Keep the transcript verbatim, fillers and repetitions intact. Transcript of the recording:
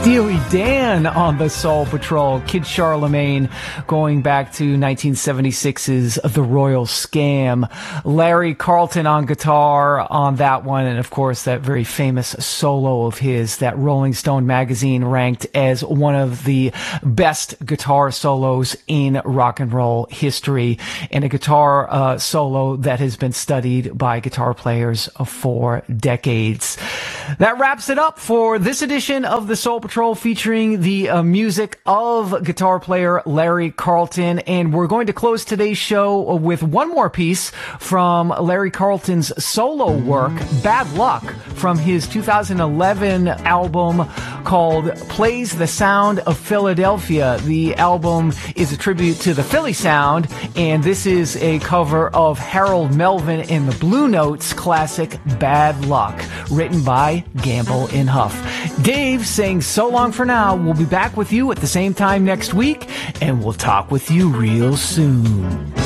Steely Dan on the Soul Patrol. Kid Charlemagne going back to nineteen seventy-six's The Royal Scam. Larry Carlton on guitar on that one. And of course, that very famous solo of his that Rolling Stone magazine ranked as one of the best guitar solos in rock and roll history. And a guitar uh, solo that has been studied by guitar players for decades. That wraps it up for this edition of the Soul Patrol, featuring the uh, music of guitar player Larry Carlton. And we're going to close today's show with one more piece from Larry Carlton's solo work, Bad Luck, from his two thousand eleven album called Plays the Sound of Philadelphia. The album is a tribute to the Philly sound, and this is a cover of Harold Melvin and the Blue Notes classic Bad Luck, written by Gamble and Huff. Dave saying so long for now. We'll be back with you at the same time next week, and we'll talk with you real soon.